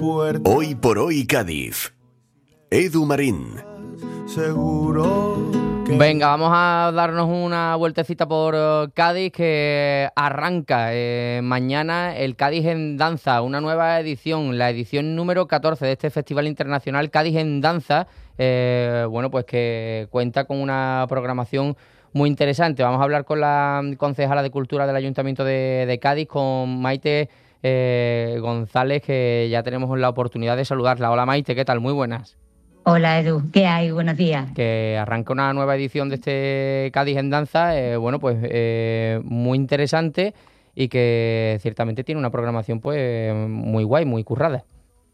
Hoy por hoy Cádiz. Edu Marín. Seguro que... Venga, vamos a darnos una vueltecita por Cádiz, que arranca mañana el Cádiz en Danza, una nueva edición, la edición número 14 de este Festival Internacional Cádiz en Danza, bueno, pues que cuenta con una programación muy interesante. Vamos a hablar con la concejala de Cultura del Ayuntamiento de Cádiz, con Maite González, que ya tenemos la oportunidad de saludarla. Hola Maite, ¿qué tal? Muy buenas. Hola Edu, ¿qué hay? Buenos días. Que arranca una nueva edición de este Cádiz en Danza, bueno, pues muy interesante y que ciertamente tiene una programación pues muy guay, muy currada.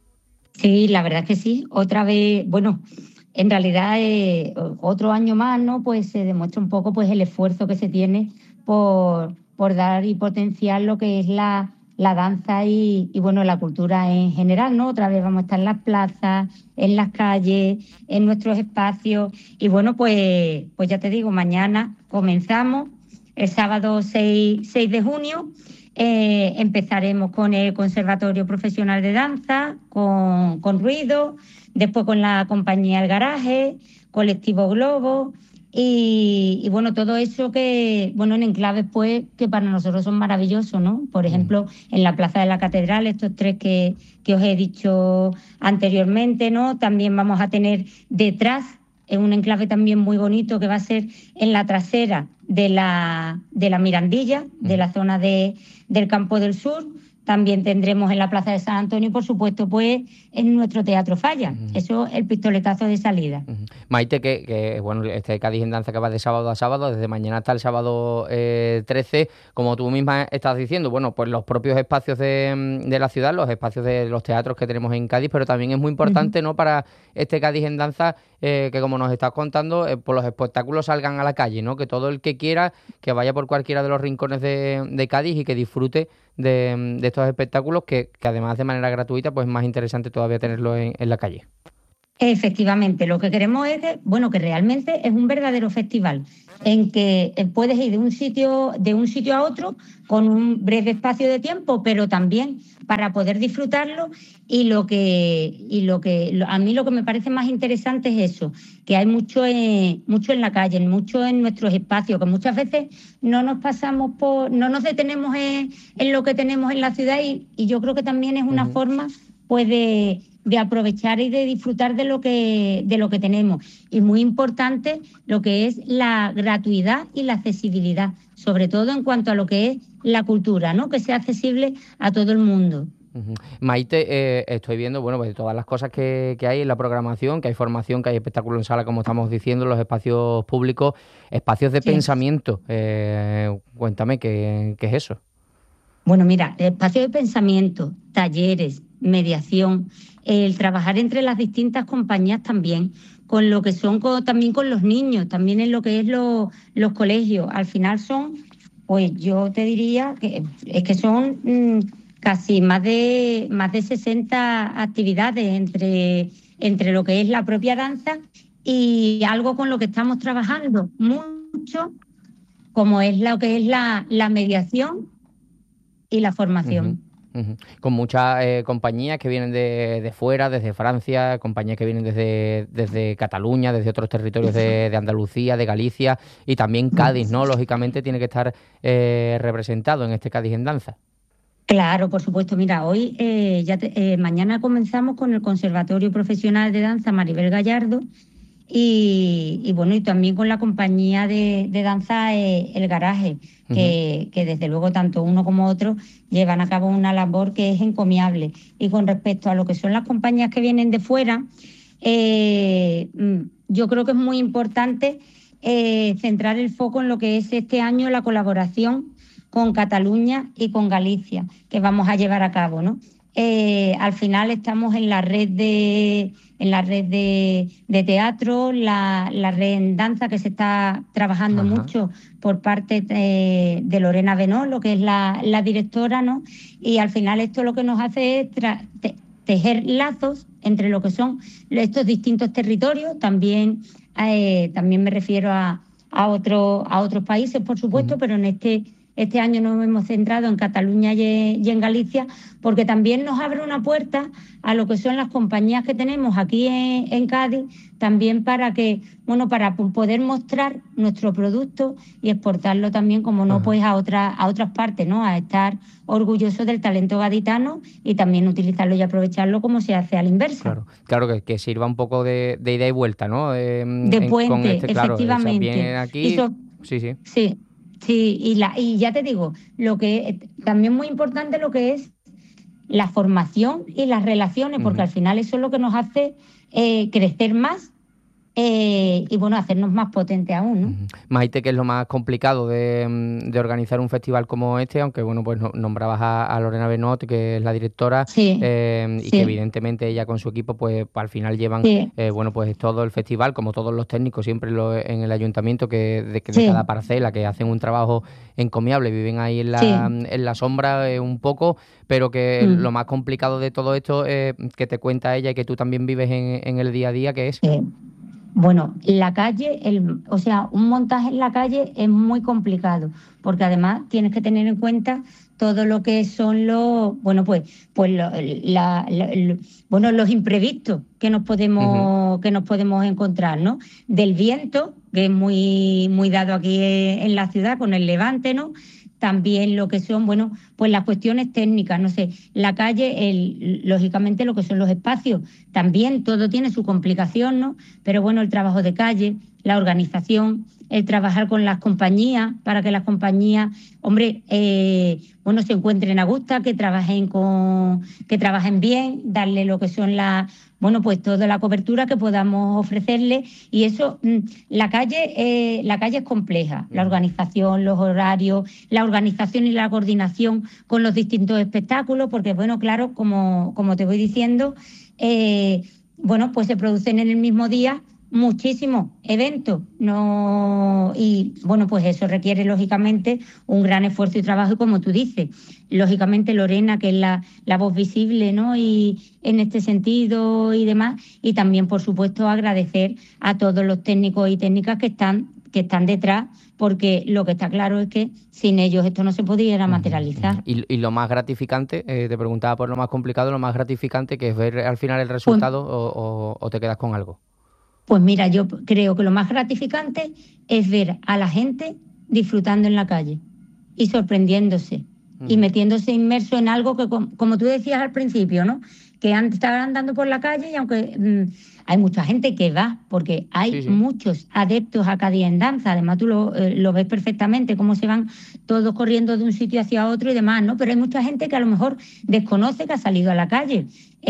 Sí, la verdad es que sí. Otra vez, bueno, en realidad otro año más, ¿no? Pues se demuestra un poco pues el esfuerzo que se tiene por dar y potenciar lo que es la danza y bueno, la cultura en general, ¿no? Otra vez vamos a estar en las plazas, en las calles, en nuestros espacios. Y bueno, pues ya te digo, mañana comenzamos, el sábado 6 de junio. Empezaremos con el Conservatorio Profesional de Danza, con Ruido, después con la compañía El Garaje, Colectivo Globo. Y bueno, todo eso que, bueno, en enclaves pues que para nosotros son maravillosos, ¿no? Por ejemplo, en la Plaza de la Catedral, estos tres que os he dicho anteriormente, ¿no? También vamos a tener detrás, en un enclave también muy bonito, que va a ser en la trasera de la Mirandilla, de la zona del Campo del Sur. También tendremos en la Plaza de San Antonio y, por supuesto, pues en nuestro Teatro Falla. Eso es el pistoletazo de salida. Maite, que bueno, este Cádiz en Danza que va de sábado a sábado, desde mañana hasta el sábado 13, como tú misma estás diciendo, bueno, pues los propios espacios de la ciudad, los espacios de los teatros que tenemos en Cádiz, pero también es muy importante, ¿no?, para este Cádiz en Danza, que como nos estás contando, pues los espectáculos salgan a la calle, ¿no? Que todo el que quiera, que vaya por cualquiera de los rincones de Cádiz y que disfrute de estos espectáculos que además de manera gratuita, pues es más interesante todavía tenerlo en la calle. Efectivamente, lo que queremos es que realmente es un verdadero festival en que puedes ir de un sitio a otro con un breve espacio de tiempo, pero también para poder disfrutarlo. A mí lo que me parece más interesante es eso, que hay mucho en la calle, mucho en nuestros espacios, que muchas veces no nos detenemos en lo que tenemos en la ciudad y yo creo que también es una forma pues de aprovechar y de disfrutar de lo que tenemos. Y muy importante lo que es la gratuidad y la accesibilidad, sobre todo en cuanto a lo que es la cultura, ¿no? Que sea accesible a todo el mundo. Maite, estoy viendo, bueno, pues todas las cosas que hay en la programación, que hay formación, que hay espectáculo en sala, como estamos diciendo, los espacios públicos, espacios de pensamiento. Cuéntame, ¿qué es eso? Bueno, mira, espacios de pensamiento, talleres, mediación, el trabajar entre las distintas compañías también, con lo que son también con los niños, también en lo que es los colegios. Al final son, pues yo te diría que son casi más de 60 actividades entre lo que es la propia danza y algo con lo que estamos trabajando mucho, como es lo que es la mediación y la formación. Con muchas compañías que vienen de fuera, desde Francia, compañías que vienen desde Cataluña, desde otros territorios de Andalucía, de Galicia, y también Cádiz, ¿no? Lógicamente tiene que estar representado en este Cádiz en Danza. Claro, por supuesto. Mira, hoy mañana comenzamos con el Conservatorio Profesional de Danza Maribel Gallardo y bueno, y también con la compañía de danza El Garaje, que desde luego tanto uno como otro llevan a cabo una labor que es encomiable. Y con respecto a lo que son las compañías que vienen de fuera, yo creo que es muy importante centrar el foco en lo que es este año la colaboración con Cataluña y con Galicia, que vamos a llevar a cabo, ¿no? Al final estamos en la red de teatro, la red en danza, que se está trabajando mucho por parte de Lorena Benó, lo que es la directora, ¿no? Y al final esto lo que nos hace es tejer lazos entre lo que son estos distintos territorios. También me refiero a otros países, por supuesto, pero en este este año nos hemos centrado en Cataluña y en Galicia, porque también nos abre una puerta a lo que son las compañías que tenemos aquí en Cádiz, también para poder mostrar nuestro producto y exportarlo también, como no, pues a otras partes, ¿no? A estar orgullosos del talento gaditano y también utilizarlo y aprovecharlo como se hace a la inversa. Claro que sirva un poco de ida y vuelta, ¿no? De puente, efectivamente. Aquí, sí. Sí, y ya te digo, lo que también muy importante lo que es la formación y las relaciones, porque al final eso es lo que nos hace crecer más y bueno, hacernos más potentes aún, ¿no? Maite, ¿qué es lo más complicado de organizar un festival como este? Aunque bueno, pues nombrabas a Lorena Benot, que es la directora, y que evidentemente ella con su equipo pues al final llevan bueno, pues todo el festival, como todos los técnicos siempre en el ayuntamiento de cada parcela, que hacen un trabajo encomiable, viven ahí en la sombra un poco, pero que lo más complicado de todo esto que te cuenta ella y que tú también vives en el día a día, que es... Bueno, la calle, un montaje en la calle es muy complicado, porque además tienes que tener en cuenta todo lo que son los imprevistos que nos podemos encontrar, ¿no? Del viento, que es muy muy dado aquí en la ciudad con el levante, ¿no? También lo que son, pues las cuestiones técnicas, no sé, la calle, lógicamente lo que son los espacios, también todo tiene su complicación, ¿no? Pero bueno, el trabajo de calle, la organización, el trabajar con las compañías, para que las compañías, se encuentren a gusto, que trabajen bien, darle lo que son pues toda la cobertura que podamos ofrecerle, y eso, la calle es compleja, la organización, los horarios, la organización y la coordinación con los distintos espectáculos, porque claro, como te voy diciendo, pues se producen en el mismo día muchísimos eventos, pues eso requiere lógicamente un gran esfuerzo y trabajo, y como tú dices, lógicamente Lorena, que es la voz visible, ¿no? Y en este sentido y demás, y también por supuesto agradecer a todos los técnicos y técnicas que están detrás, porque lo que está claro es que sin ellos esto no se pudiera materializar. Y lo más gratificante, te preguntaba por lo más complicado, lo más gratificante, que es ver al final el resultado, o te quedas con algo. Pues mira, yo creo que lo más gratificante es ver a la gente disfrutando en la calle y sorprendiéndose y metiéndose inmerso en algo que, como tú decías al principio, ¿no? Que antes estaban andando por la calle, y aunque hay mucha gente que va, porque hay muchos adeptos a Cádiz en danza, además tú lo ves perfectamente, cómo se van todos corriendo de un sitio hacia otro y demás, ¿no? Pero hay mucha gente que a lo mejor desconoce, que ha salido a la calle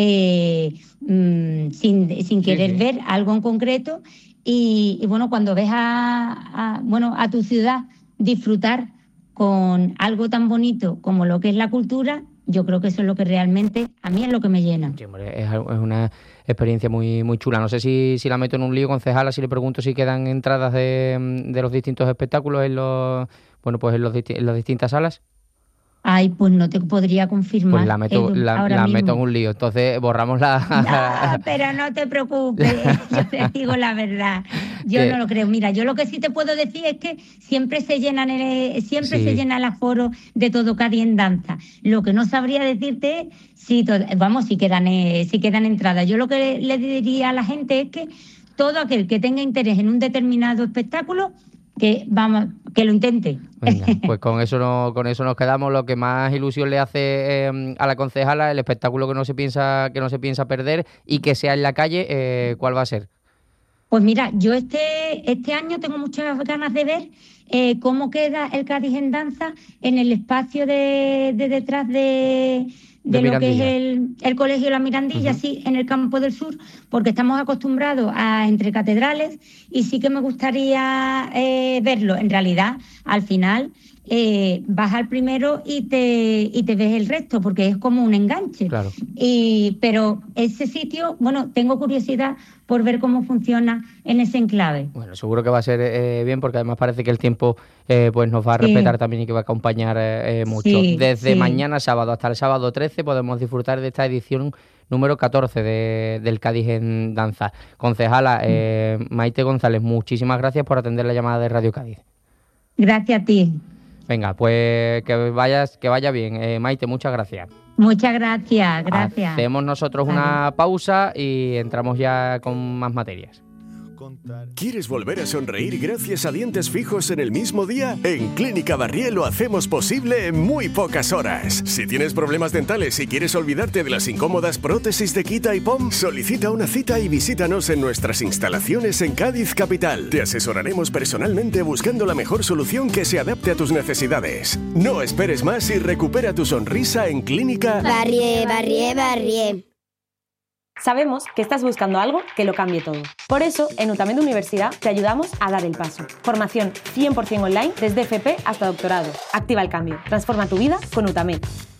sin querer ver algo en concreto, y cuando ves a tu ciudad disfrutar con algo tan bonito como lo que es la cultura, yo creo que eso es lo que realmente a mí es lo que me llena. Sí, hombre, es una experiencia muy muy chula. No sé si la meto en un lío, concejala, si le pregunto si quedan entradas de los distintos espectáculos en las distintas salas. Ay, pues no te podría confirmar. Pues la meto en un lío, entonces borramos la... No, pero no te preocupes, yo te digo la verdad. Yo no lo creo. Mira, yo lo que sí te puedo decir es que siempre se llena el aforo de todo Cádiz en danza. Lo que no sabría decirte es si quedan entradas. Yo lo que le diría a la gente es que todo aquel que tenga interés en un determinado espectáculo, que lo intente. Venga, pues con eso nos quedamos. Lo que más ilusión le hace a la concejala, el espectáculo que no se piensa perder y que sea en la calle, ¿cuál va a ser? Pues mira, yo este año tengo muchas ganas de ver cómo queda el Cádiz en danza en el espacio de detrás de lo que es el Colegio La Mirandilla, sí, en el Campo del Sur, porque estamos acostumbrados a entre catedrales, y sí que me gustaría verlo. En realidad, al final, vas al primero y te ves el resto, porque es como un enganche. Claro. Pero ese sitio, tengo curiosidad por ver cómo funciona en ese enclave. Bueno, seguro que va a ser bien, porque además parece que el tiempo pues nos va a respetar también, y que va a acompañar mucho. Desde mañana sábado hasta el sábado 13 podemos disfrutar de esta edición número 14 del Cádiz en danza. Concejala Maite González, muchísimas gracias por atender la llamada de Radio Cádiz. Gracias a ti. Venga, pues que vaya bien. Maite, muchas gracias. Muchas gracias, gracias. Hacemos nosotros una pausa y entramos ya con más materias. ¿Quieres volver a sonreír gracias a dientes fijos en el mismo día? En Clínica Barrié lo hacemos posible en muy pocas horas. Si tienes problemas dentales y quieres olvidarte de las incómodas prótesis de quita y pom, solicita una cita y visítanos en nuestras instalaciones en Cádiz capital. Te asesoraremos personalmente buscando la mejor solución que se adapte a tus necesidades. No esperes más y recupera tu sonrisa en Clínica Barrié, Barrié, Barrié. Sabemos que estás buscando algo que lo cambie todo. Por eso, en Utamed Universidad te ayudamos a dar el paso. Formación 100% online desde FP hasta doctorado. Activa el cambio. Transforma tu vida con Utamed.